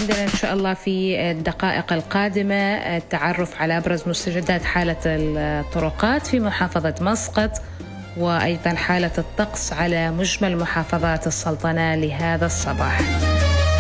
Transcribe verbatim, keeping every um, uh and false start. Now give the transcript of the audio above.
عندنا إن شاء الله في الدقائق القادمة التعرف على أبرز مستجدات حالة الطرقات في محافظة مسقط، وأيضا حالة الطقس على مجمل محافظات السلطنة لهذا الصباح.